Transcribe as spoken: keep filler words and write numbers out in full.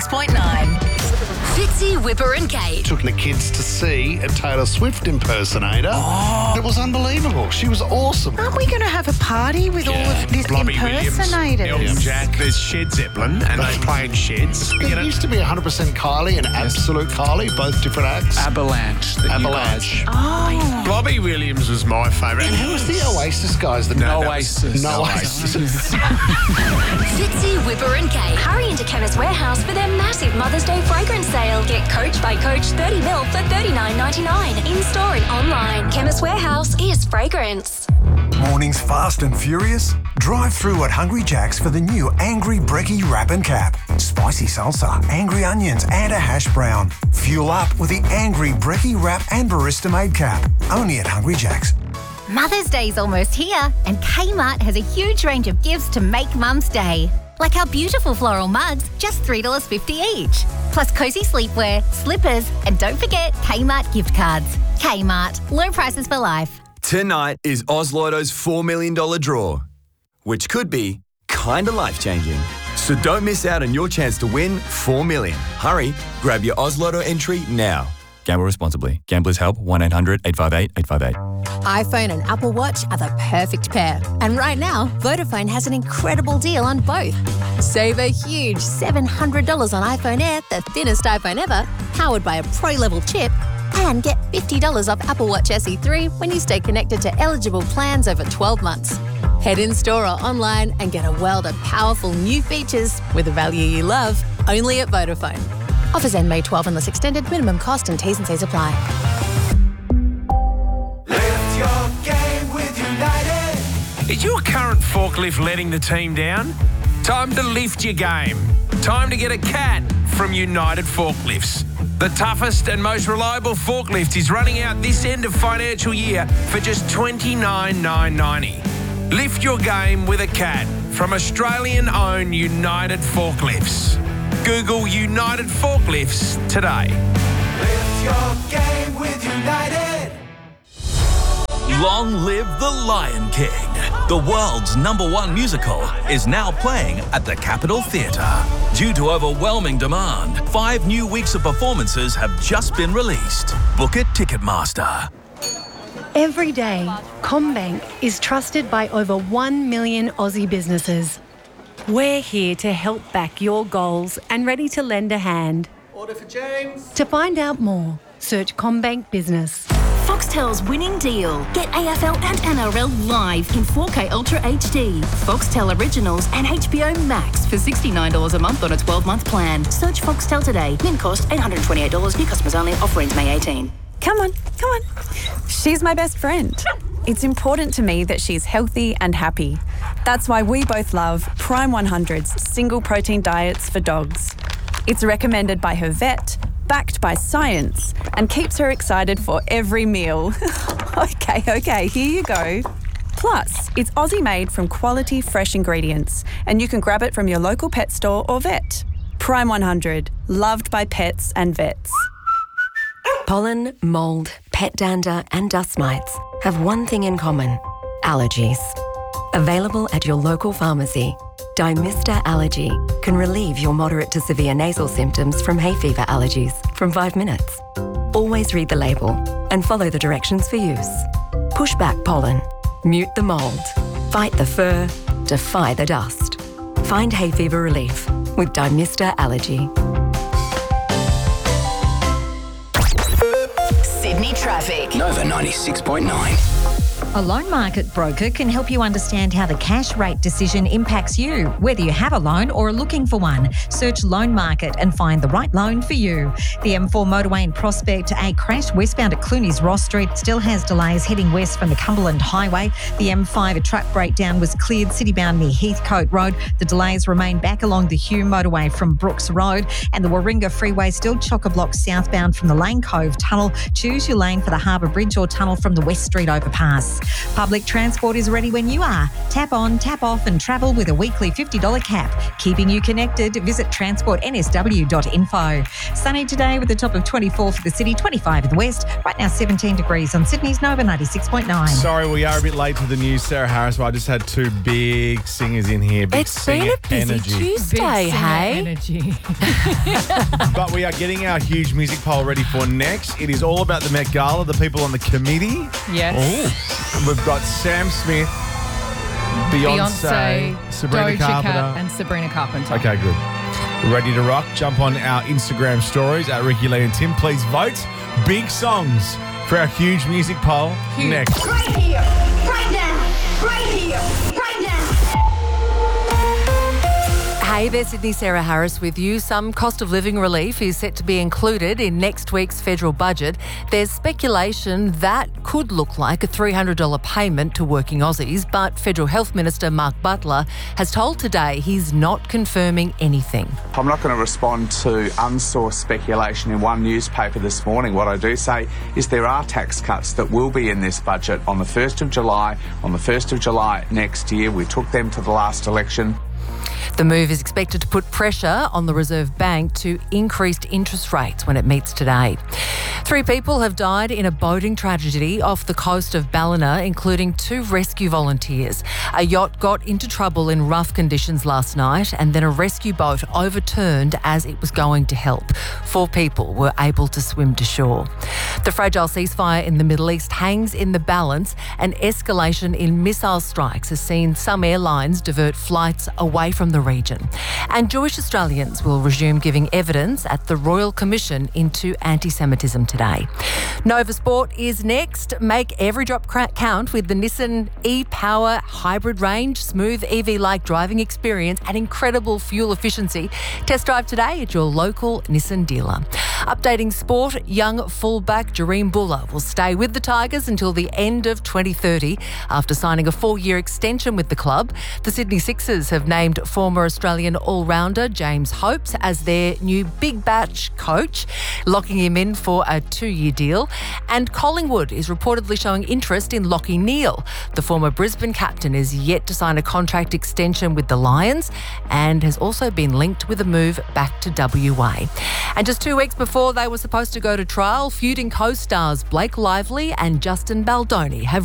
point nine. Fitzy, Whipper and Kate. Took the kids to see a Taylor Swift impersonator. Oh. It was unbelievable. She was awesome. Aren't we going to have a party with yeah. all of these Blobby impersonators? Williams, Elton Jack, there's Shed Zeppelin, and they're playing Sheds. It you know? used to be one hundred percent Kylie and Absolute Kylie, both different acts. Avalanche. Avalanche. Oh. Blobby Williams was my favourite. And who was the Oasis guys? The no, Oasis. No Oasis. Fitzy, Whipper and Kate. Hurry into Chemist Warehouse for their massive Mother's Day fragrance sale. Get Coach by Coach thirty mil for thirty-nine ninety-nine. In-store and online. Chemist Warehouse is fragrance. Mornings fast and furious? Drive through at Hungry Jack's for the new Angry Brekkie Wrap and Cap. Spicy salsa, angry onions and a hash brown. Fuel up with the Angry Brekkie Wrap and Barista Made Cap. Only at Hungry Jack's. Mother's Day's almost here, and Kmart has a huge range of gifts to make Mum's Day. Like our beautiful floral mugs, just three dollars fifty each. Plus cosy sleepwear, slippers, and don't forget Kmart gift cards. Kmart, low prices for life. Tonight is Oz Lotto's four million dollars draw, which could be kinda life-changing. So don't miss out on your chance to win four million dollars. Hurry, grab your Oz Lotto entry now. Gamble responsibly. Gamblers help one eight hundred eight five eight eight five eight. iPhone and Apple Watch are the perfect pair. And right now, Vodafone has an incredible deal on both. Save a huge seven hundred dollars on iPhone Air, the thinnest iPhone ever, powered by a pro-level chip, and get fifty dollars off Apple Watch S E three when you stay connected to eligible plans over twelve months. Head in-store or online and get a world of powerful new features with a value you love, only at Vodafone. Offers end May twelfth unless extended. Minimum cost and T's and C's apply. Lift your game with United. Is your current forklift letting the team down? Time to lift your game. Time to get a cat from United Forklifts. The toughest and most reliable forklift is running out this end of financial year for just twenty-nine thousand nine hundred ninety. Lift your game with a cat from Australian-owned United Forklifts. Google United Forklifts today. Lift your game with United. Long live the Lion King. The world's number one musical is now playing at the Capitol Theatre. Due to overwhelming demand, five new weeks of performances have just been released. Book at Ticketmaster. Every day, CommBank is trusted by over one million Aussie businesses. We're here to help back your goals and ready to lend a hand. Order for James. To find out more, search CommBank Business. Foxtel's winning deal. Get A F L and N R L live in four K Ultra H D. Foxtel Originals and H B O Max for sixty-nine dollars a month on a twelve-month plan. Search Foxtel today. Min cost eight hundred twenty-eight dollars. New customers only. Offer ends May eighteenth. Come on, come on. She's my best friend. It's important to me that she's healthy and happy. That's why we both love Prime one hundred's single protein diets for dogs. It's recommended by her vet, backed by science, and keeps her excited for every meal. okay, okay, here you go. Plus, it's Aussie made from quality fresh ingredients, and you can grab it from your local pet store or vet. Prime one hundred, loved by pets and vets. Pollen, mould, pet dander and dust mites have one thing in common: allergies. Available at your local pharmacy, Dymista Allergy can relieve your moderate to severe nasal symptoms from hay fever allergies from five minutes. Always read the label and follow the directions for use. Push back pollen, mute the mould, fight the fur, defy the dust. Find hay fever relief with Dymista Allergy. Sydney traffic. Nova ninety-six point nine. A loan market broker can help you understand how the cash rate decision impacts you, whether you have a loan or are looking for one. Search Loan Market and find the right loan for you. The M four motorway in Prospect, a crash westbound at Clooney's Ross Street still has delays heading west from the Cumberland Highway. The M five, a truck breakdown was cleared citybound near Heathcote Road. The delays remain back along the Hume motorway from Brooks Road, and the Warringah Freeway still chock-a-block southbound from the Lane Cove Tunnel. Choose your lane for the Harbour Bridge or tunnel from the West Street overpass. Public transport is ready when you are. Tap on, tap off and travel with a weekly fifty dollars cap. Keeping you connected, visit transport n s w dot info. Sunny today with a top of twenty-four for the city, twenty-five in the west. Right now seventeen degrees on Sydney's Nova ninety-six point nine. Sorry, we are a bit late to the news, Sarah Harris, but I just had two big singers in here. Big It's been a busy energy. Tuesday, Big singer hey? energy. But we are getting our huge music poll ready for next. It is all about the Met Gala, the people on the committee. Yes. Ooh. We've got Sam Smith, Beyonce, Beyonce, Sabrina Doja Carpenter. Cat and Sabrina Carpenter. Okay, good. Ready to rock? Jump on our Instagram stories at Ricky Lee and Tim. Please vote. Big songs for our huge music poll next. Right here, right now, right here, right now. Hey there, Sydney, Sarah Harris with you. Some cost of living relief is set to be included in next week's federal budget. There's speculation that could look like a three hundred dollars payment to working Aussies, but Federal Health Minister Mark Butler has told Today he's not confirming anything. I'm not going to respond to unsourced speculation in one newspaper this morning. What I do say is there are tax cuts that will be in this budget on the first of July, on the first of July next year. We took them to the last election. The move is expected to put pressure on the Reserve Bank to increased interest rates when it meets today. Three people have died in a boating tragedy off the coast of Ballina, including two rescue volunteers. A yacht got into trouble in rough conditions last night, and then a rescue boat overturned as it was going to help. Four people were able to swim to shore. The fragile ceasefire in the Middle East hangs in the balance, and escalation in missile strikes has seen some airlines divert flights away from the region. And Jewish Australians will resume giving evidence at the Royal Commission into anti-Semitism today. Nova Sport is next. Make every drop count with the Nissan e-Power hybrid range, smooth E V-like driving experience and incredible fuel efficiency. Test drive today at your local Nissan dealer. Updating sport, young fullback Jareem Buller will stay with the Tigers until the end of twenty thirty after signing a four-year extension with the club. The Sydney Sixers have named former Australian all-rounder James Hopes as their new big batch coach, locking him in for a two-year deal. And Collingwood is reportedly showing interest in Lachie Neale. The former Brisbane captain is yet to sign a contract extension with the Lions and has also been linked with a move back to W A. And just two weeks before they were supposed to go to trial, feuding co-stars Blake Lively and Justin Baldoni have